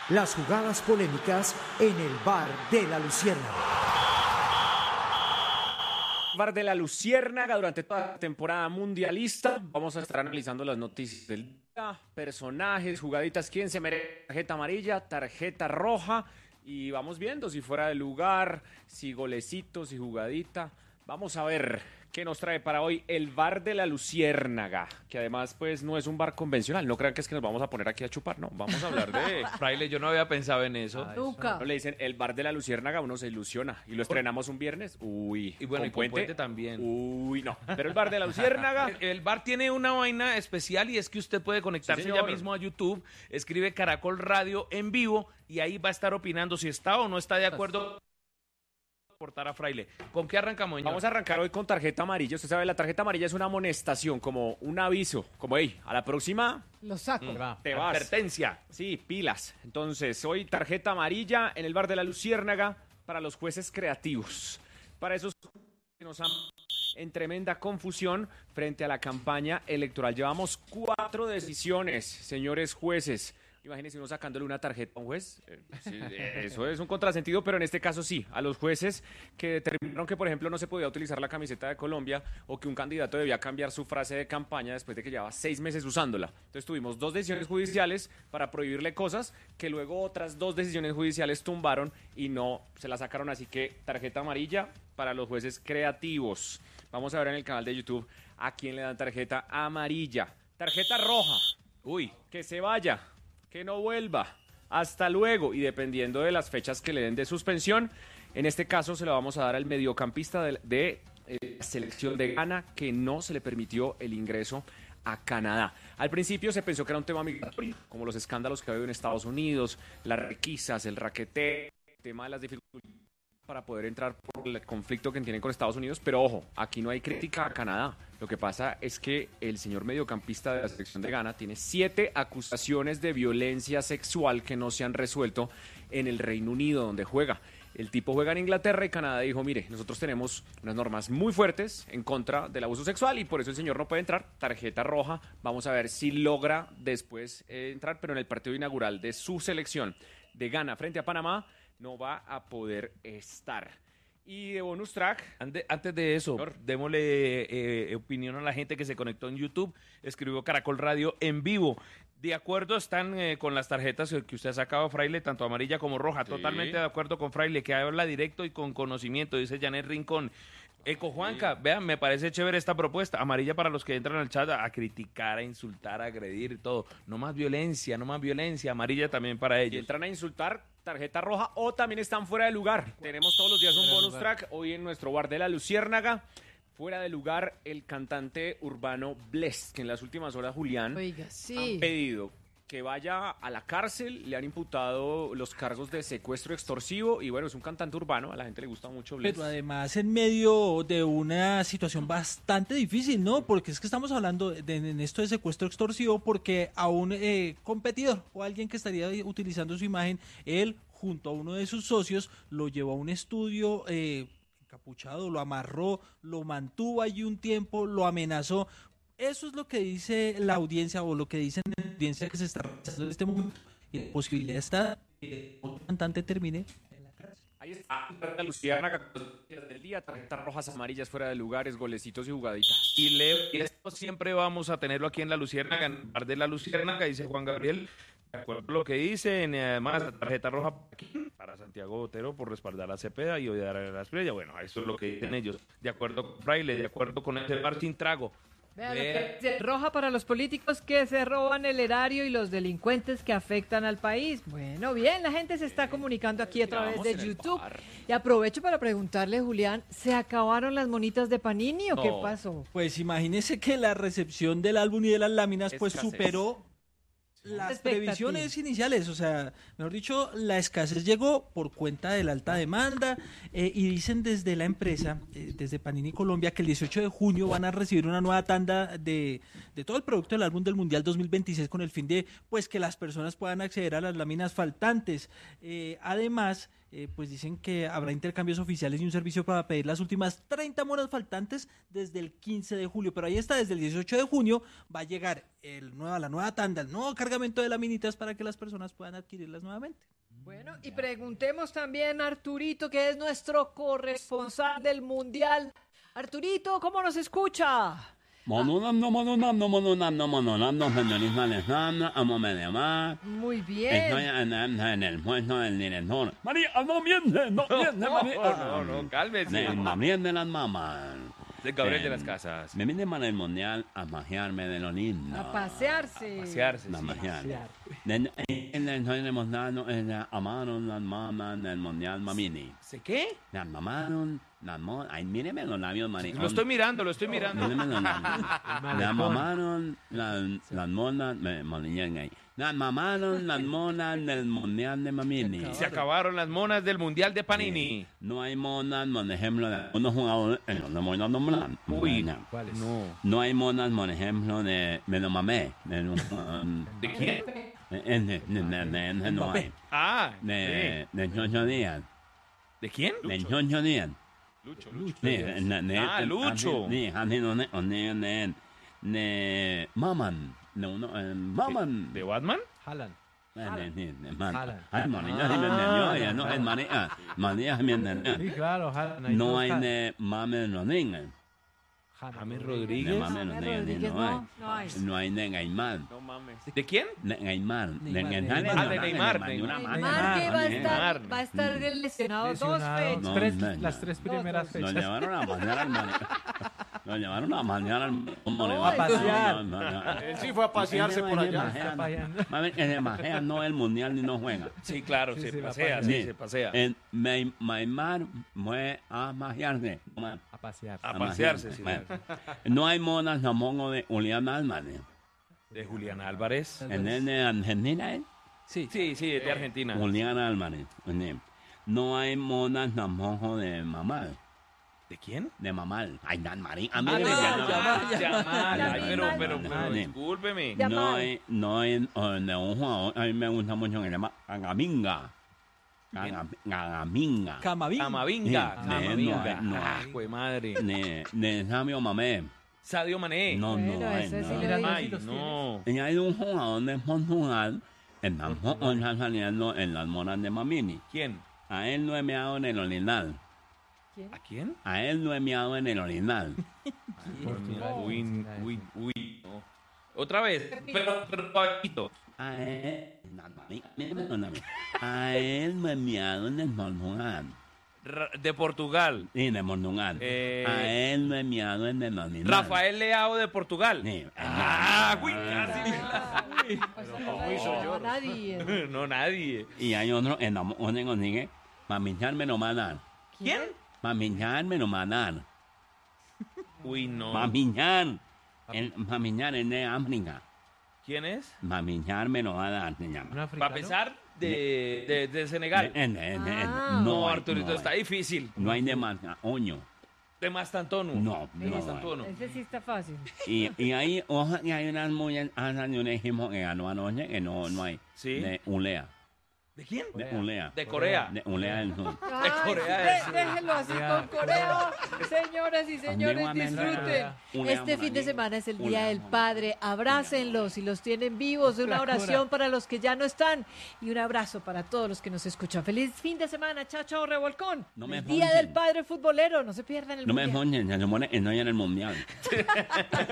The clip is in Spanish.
Las jugadas polémicas en el bar de la Luciérnaga. Bar de la Luciérnaga durante toda la temporada mundialista. Vamos a estar analizando las noticias del día, personajes, jugaditas, quién se merece tarjeta amarilla, tarjeta roja, y vamos viendo si fuera de lugar, si golecitos, si jugadita. Vamos a ver qué nos trae para hoy el Bar de la Luciérnaga, que además pues no es un bar convencional. No crean que es que nos vamos a poner aquí a chupar, no, vamos a hablar de... Fraile, yo no había pensado en eso. Nunca. No le dicen el Bar de la Luciérnaga, uno se ilusiona. Y lo estrenamos un viernes, uy. Y bueno, con Puente también. Uy, no. Pero el Bar de la Luciérnaga... El bar tiene una vaina especial y es que usted puede conectarse ya mismo a YouTube, escribe Caracol Radio en vivo y ahí va a estar opinando si está o no está de acuerdo. Portar a Fraile. ¿Con qué arrancamos, señor? Vamos a arrancar hoy con tarjeta amarilla. Usted sabe, la tarjeta amarilla es una amonestación, como un aviso, como, hey, a la próxima Lo saco. te vas. Advertencia. Sí, pilas. Entonces, hoy tarjeta amarilla en el Bar de la Luciérnaga para los jueces creativos. Para esos que nos han en tremenda confusión frente a la campaña electoral. Llevamos 4 decisiones, señores jueces. Imagínense uno sacándole una tarjeta a un juez. Sí, eso es un contrasentido, pero en este caso sí. A los jueces que determinaron que, por ejemplo, no se podía utilizar la camiseta de Colombia o que un candidato debía cambiar su frase de campaña después de que llevaba 6 meses usándola. Entonces tuvimos 2 decisiones judiciales para prohibirle cosas que luego otras 2 decisiones judiciales tumbaron y no se la sacaron. Así que tarjeta amarilla para los jueces creativos. Vamos a ver en el canal de YouTube a quién le dan tarjeta amarilla. Tarjeta roja. Uy, que se vaya. Que no vuelva, hasta luego, y dependiendo de las fechas que le den de suspensión, en este caso se lo vamos a dar al mediocampista de selección de Ghana, que no se le permitió el ingreso a Canadá. Al principio se pensó que era un tema migratorio, como los escándalos que ha habido en Estados Unidos, las requisas, el raqueteo, el tema de las dificultades para poder entrar por el conflicto que tienen con Estados Unidos, pero ojo, aquí no hay crítica a Canadá. Lo que pasa es que el señor mediocampista de la selección de Ghana tiene 7 acusaciones de violencia sexual que no se han resuelto en el Reino Unido, donde juega. El tipo juega en Inglaterra y Canadá dijo, mire, nosotros tenemos unas normas muy fuertes en contra del abuso sexual y por eso el señor no puede entrar. Tarjeta roja, vamos a ver si logra después entrar, pero en el partido inaugural de su selección de Ghana frente a Panamá, no va a poder estar. Y de bonus track... Antes de eso, démosle opinión a la gente que se conectó en YouTube. Escribió Caracol Radio en vivo. De acuerdo están con las tarjetas que usted ha sacado, Fraile, tanto amarilla como roja. Sí. Totalmente de acuerdo con Fraile, que habla directo y con conocimiento, dice Janet Rincón. Eco Juanca, vean, me parece chévere esta propuesta. Amarilla para los que entran al chat a criticar, a insultar, a agredir y todo. No más violencia, no más violencia. Amarilla también para ellos. Si entran a insultar, tarjeta roja, o también están fuera de lugar. Tenemos todos los días un bonus track. Hoy en nuestro Bar de la Luciérnaga, fuera de lugar, el cantante urbano Bless, que en las últimas horas, Julián, Oiga, sí, han pedido que vaya a la cárcel. Le han imputado los cargos de secuestro extorsivo y bueno, es un cantante urbano, a la gente le gusta mucho Bless. Pero además en medio de una situación bastante difícil, ¿no? Porque es que estamos hablando en esto de secuestro extorsivo porque a un competidor o alguien que estaría utilizando su imagen, él junto a uno de sus socios lo llevó a un estudio encapuchado, lo amarró, lo mantuvo allí un tiempo, lo amenazó. Eso es lo que dice la audiencia o lo que dicen la audiencia que se está realizando en este momento. Y la posibilidad está que el cantante termine en la cárcel. Ahí está, la Luciérnaga del día, tarjetas rojas, amarillas, fuera de lugares, golecitos y jugaditas. Y Leo, y esto siempre vamos a tenerlo aquí en la Luciérnaga, en el Bar de la Luciérnaga, dice Juan Gabriel. De acuerdo a lo que dicen, además la tarjeta roja para Santiago Botero por respaldar a Cepeda y odiar a la Espriella. Bueno, eso es lo que dicen ellos. De acuerdo con Fraile, de acuerdo con el bar sin trago. Vean lo que dice, roja para los políticos que se roban el erario y los delincuentes que afectan al país. Bueno, bien, la gente se está comunicando aquí a través de YouTube. Y aprovecho para preguntarle, Julián, ¿se acabaron las monitas de Panini o qué pasó? Pues imagínese que la recepción del álbum y de las láminas pues superó las previsiones iniciales, o sea, mejor dicho, la escasez llegó por cuenta de la alta demanda y dicen desde la empresa, desde Panini Colombia, que el 18 de junio van a recibir una nueva tanda de todo el producto del álbum del Mundial 2026 con el fin de pues que las personas puedan acceder a las láminas faltantes. Además, pues dicen que habrá intercambios oficiales y un servicio para pedir las últimas 30 monas faltantes desde el 15 de julio. Pero ahí está, desde el 18 de junio va a llegar la nueva tanda, el nuevo cargamento de laminitas para que las personas puedan adquirirlas nuevamente. Bueno, y preguntemos también a Arturito, que es nuestro corresponsal del Mundial. Arturito, ¿cómo nos escucha? Muy bien. Estoy en el puesto del director. María, no miente, no miente, María. No, cálmese. También de las mamás. De Gabriel de las Casas. Me vine para el mundial a pasearme de lo lindo. A pasearse. Pasearse, A sí. pasear. Estoy demostrando, amaron las mamás del mundial Mamini. ¿Se qué? Las mamaron, ay, míreme los labios, maricón. Lo estoy mirando. Míreme los labios. Las mamaron, las monas, las mamaron las monas del mundial de Mamini. Se acabaron las monas del Mundial de Panini. No hay monas, por ejemplo, de unos jugadores, no voy a nombrar. Uy, No. no. No hay monas, por ejemplo, de me lo mamé. ¿De quién? No hay. Ah, De Chocho Díaz. ¿de quién? De Chocho Díaz. Lucho. Lucho. Sí, así no de Maman. Maman. ¿De Batman? Haaland. Sí, claro, Haaland. No hay de Mamen Rodríguez. James De Rodríguez. Mamen Rodríguez no hay. No hay de Gaimar. No mames. ¿De quién? De Neymar. Neymar. Ah, de Neymar. Neymar, que va a estar lesionado dos Lesionado. fechas. Las tres primeras Lo fechas. llevaron a mañana al Lo llevaron a mañana A pasear. Él sí fue a pasearse por allá. Está paseando. Mami, que se majea no el mundial ni no juega. Sí, claro, Sí, se sí, va pasea, para sí, allá. se pasea. Neymar fue a majearse. A pasear. A pasearse, sí. Bueno, no hay monas tampoco de Julián Álvarez. De Julián Álvarez. ¿En el de Argentina, Sí. Sí, es de Argentina. Julián Álvarez. No hay monas tampoco de mamá. ¿De quién? De mamal. Ay, Dan Marín. A mí Ah, me Yamal. Yamal. La Ay, misma. pero Yamal. discúlpeme. Yamal. No hay de un jugador. A mí me gusta mucho que se llama Cagaminga. Cagaminga. Camavín. Camavinga. Sí, Camavinga. no. Ah, jue madre. De Sabio Mamé. Sadio Mané. No, Bueno, no hay. ese sí No. le digo. Ay, no. Y hay un jugador de Portugal. El tampoco está saliendo en las monas de Mamini. ¿Quién? A él lo he meado en el orinal. ¿A quién? A él lo he meado en el orinal. Uy, no. Otra vez. Pero bajito. A él. A él lo he meado en el Portugal. De Portugal. Sí, de Portugal. A él lo he meado en el orinal. Rafael Leao de Portugal. Sí. Uy, casi. No, nadie. No, nadie. Y hay otro en la donde consigue. Mamichar me lo va a dar. ¿Quién? Mamichar me lo va a dar. Uy, no. Mamichar. Mamichar es de África. ¿Quién es? Mamichar me lo va a dar, se ¿Un llama. africano? Para pesar de Senegal. No, hay, Arturito, no está hay. difícil. No hay de más oño. De Mastantonu. No, De no. Mastantonu. Ese sí está fácil. Y hay, ojalá que hay unas mujeres, de un equipo que ganó anoche, que no hay. Sí. De Ulea. ¿De quién? De Ulea. De Corea. De Ulea del Sur. Ay, Corea sí, del Sur. déjenlo así con Corea. Señoras y señores, Antiguamente disfruten. una Este fin de monarquía. semana es el Una Día del monarquía. Padre. Abrácenlos y los tienen vivos. Una oración para los que ya no están. Y un abrazo para todos los que nos escuchan. Feliz fin de semana. Chao, chao, revolcón. No me El Día ponchen. del Padre futbolero. No se pierdan el No me Mundial. ponchen, se supone que no hay en el mundial.